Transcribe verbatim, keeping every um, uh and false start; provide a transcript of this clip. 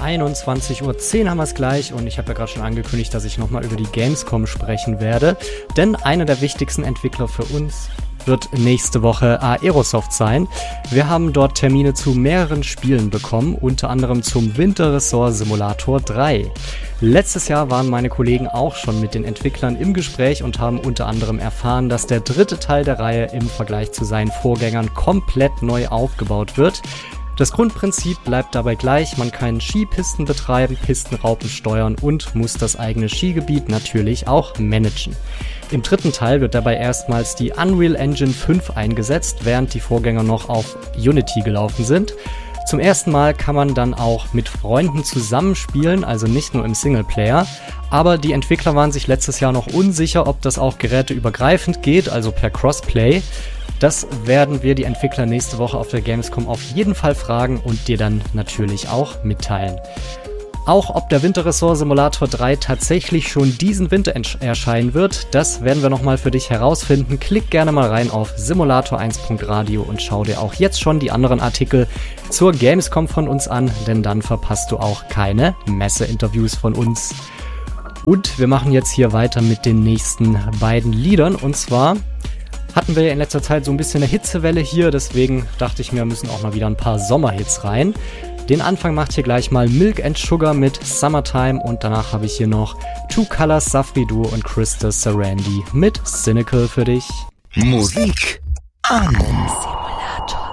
einundzwanzig Uhr zehn haben wir es gleich und ich habe ja gerade schon angekündigt, dass ich nochmal über die Gamescom sprechen werde, denn einer der wichtigsten Entwickler für uns wird nächste Woche Aerosoft sein. Wir haben dort Termine zu mehreren Spielen bekommen, unter anderem zum Winter Resort Simulator drei. Letztes Jahr waren meine Kollegen auch schon mit den Entwicklern im Gespräch und haben unter anderem erfahren, dass der dritte Teil der Reihe im Vergleich zu seinen Vorgängern komplett neu aufgebaut wird. Das Grundprinzip bleibt dabei gleich, man kann Skipisten betreiben, Pistenraupen steuern und muss das eigene Skigebiet natürlich auch managen. Im dritten Teil wird dabei erstmals die Unreal Engine fünf eingesetzt, während die Vorgänger noch auf Unity gelaufen sind. Zum ersten Mal kann man dann auch mit Freunden zusammenspielen, also nicht nur im Singleplayer. Aber die Entwickler waren sich letztes Jahr noch unsicher, ob das auch geräteübergreifend geht, also per Crossplay. Das werden wir die Entwickler nächste Woche auf der Gamescom auf jeden Fall fragen und dir dann natürlich auch mitteilen. Auch ob der Winter Resort Simulator drei tatsächlich schon diesen Winter erscheinen wird, das werden wir nochmal für dich herausfinden. Klick gerne mal rein auf simulator eins punkt radio und schau dir auch jetzt schon die anderen Artikel zur Gamescom von uns an, denn dann verpasst du auch keine Messe-Interviews von uns. Und wir machen jetzt hier weiter mit den nächsten beiden Liedern und zwar hatten wir ja in letzter Zeit so ein bisschen eine Hitzewelle hier, deswegen dachte ich mir, müssen auch mal wieder ein paar Sommerhits rein. Den Anfang macht hier gleich mal Milk and Sugar mit Summertime und danach habe ich hier noch Two Colors, Safri Duo und Krista Sarandi mit Cynical für dich. Musik an. Simulator.